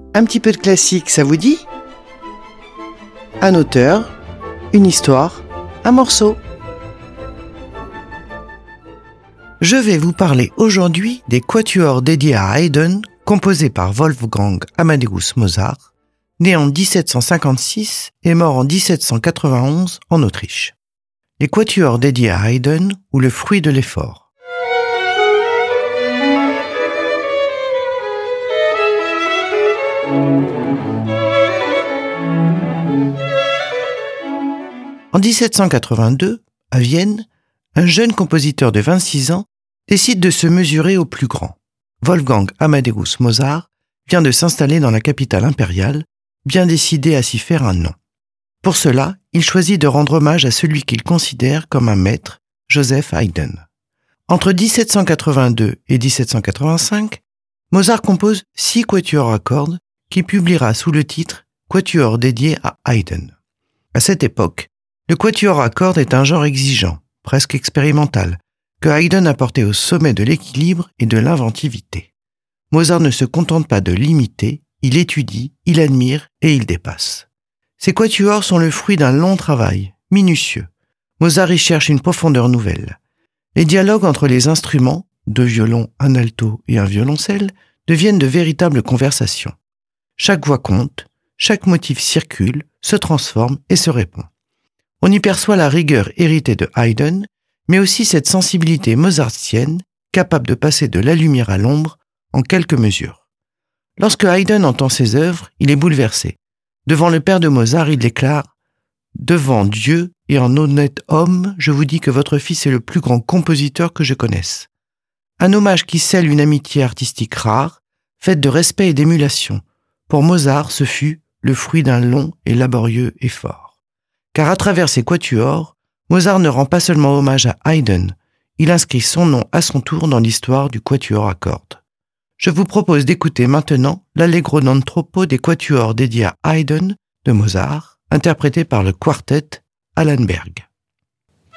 Un petit peu de classique, ça vous dit ? Un auteur, une histoire, un morceau. Je vais vous parler aujourd'hui des quatuors dédiés à Haydn, composés par Wolfgang Amadeus Mozart, né en 1756 et mort en 1791 en Autriche. Les quatuors dédiés à Haydn ou le fruit de l'effort. En 1782, à Vienne, un jeune compositeur de 26 ans décide de se mesurer au plus grand. Wolfgang Amadeus Mozart vient de s'installer dans la capitale impériale, bien décidé à s'y faire un nom. Pour cela, il choisit de rendre hommage à celui qu'il considère comme un maître, Joseph Haydn. Entre 1782 et 1785, Mozart compose 6 quatuors à cordes qu'il publiera sous le titre « Quatuor dédié à Haydn ». À cette époque, le quatuor à cordes est un genre exigeant, presque expérimental, que Haydn a porté au sommet de l'équilibre et de l'inventivité. Mozart ne se contente pas de l'imiter, il étudie, il admire et il dépasse. Ces quatuors sont le fruit d'un long travail, minutieux. Mozart y cherche une profondeur nouvelle. Les dialogues entre les instruments, 2 violons, un alto et un violoncelle, deviennent de véritables conversations. Chaque voix compte, chaque motif circule, se transforme et se répond. On y perçoit la rigueur héritée de Haydn, mais aussi cette sensibilité mozartienne, capable de passer de la lumière à l'ombre en quelques mesures. Lorsque Haydn entend ses œuvres, il est bouleversé. Devant le père de Mozart, il déclare « Devant Dieu et en honnête homme, je vous dis que votre fils est le plus grand compositeur que je connaisse. » Un hommage qui scelle une amitié artistique rare, faite de respect et d'émulation. Pour Mozart, ce fut le fruit d'un long et laborieux effort. Car à travers ses quatuors, Mozart ne rend pas seulement hommage à Haydn, il inscrit son nom à son tour dans l'histoire du quatuor à cordes. Je vous propose d'écouter maintenant l'Allegro non troppo des quatuors dédiés à Haydn de Mozart, interprété par le quartet Allenberg.